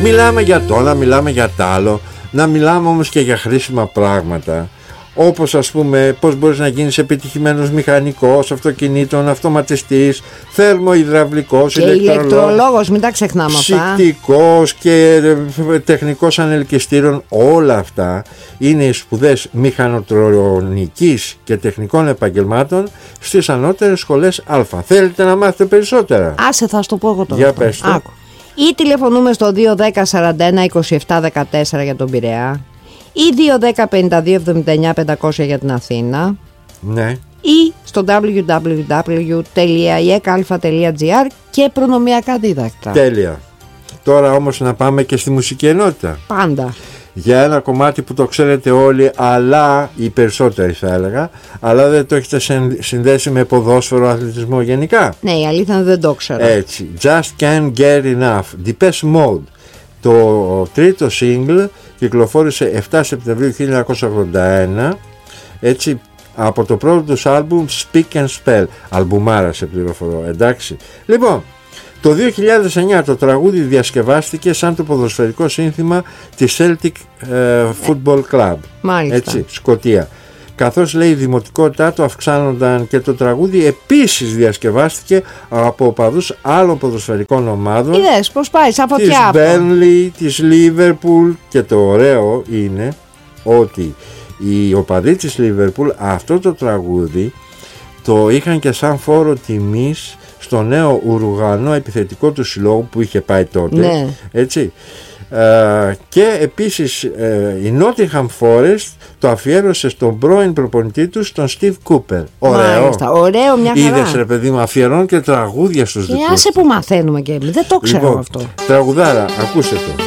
Μιλάμε για το ένα, μιλάμε για το άλλο. Να μιλάμε όμως και για χρήσιμα πράγματα, όπως ας πούμε πώς μπορείς να γίνεις επιτυχημένος μηχανικός, αυτοκινήτων, αυτοματιστής, θερμοϊδραυλικός, και ηλεκτρολόγος, μην τα ξεχνάμε αυτά, ψυκτικός και τεχνικός ανελκυστήρων. Όλα αυτά είναι οι σπουδές μηχανοτρονικής και τεχνικών επαγγελμάτων στις ανώτερες σχολές Α. Θέλετε να μάθετε περισσότερα? Άσε, θα σου το πω εγώ τώρα. Για πες το. Άκου. Ή τηλεφωνούμε στο 210 41 27 14 για τον Πειραιά, ή 210 52 79 500 για την Αθήνα, Ναι. ή στο www.ekalfa.gr και προνομιακά δίδακτα. Τέλεια. Τώρα όμως να πάμε και στη μουσική ενότητα. Πάντα. Για ένα κομμάτι που το ξέρετε όλοι, αλλά οι περισσότεροι θα έλεγα, αλλά δεν το έχετε συνδέσει με ποδόσφαιρο, αθλητισμό γενικά. Ναι, η αλήθεια είναι δεν το ξέρω. Έτσι, Just Can't Get Enough, Depeche Mode. Το τρίτο single κυκλοφόρησε 7 Σεπτεμβρίου 1981, έτσι, από το πρώτο τους άλμπουμ Speak and Spell. Αλμπουμάρα σε πληροφορώ, εντάξει. Λοιπόν, το 2009 το τραγούδι διασκευάστηκε σαν το ποδοσφαιρικό σύνθημα της Celtic Football Club. Μάλιστα. Έτσι, Σκωτία. Καθώς λέει η δημοτικότητά του αυξάνονταν, και το τραγούδι επίσης διασκευάστηκε από οπαδούς άλλων ποδοσφαιρικών ομάδων. Είδες πως πάει, σαν φωτιά της αυτό. Burnley, της Liverpool, και το ωραίο είναι ότι οι οπαδοί της Liverpool αυτό το τραγούδι το είχαν και σαν φόρο τιμής στο νέο Ουρουγανό επιθετικό του συλλόγου που είχε πάει τότε. Ναι. Έτσι. Και επίσης η Nottingham Forest το αφιέρωσε στον πρώην προπονητή του, τον Steve Cooper. Ωραίο. Μάλιστα, ωραίο, μια χαρά. Είδες ρε παιδί μου, αφιερώνουν και τραγούδια στους δικούς. Και άσε που μαθαίνουμε και εμείς, δεν το ξέρω Λοιπόν, αυτό. τραγουδάρα, ακούσε το.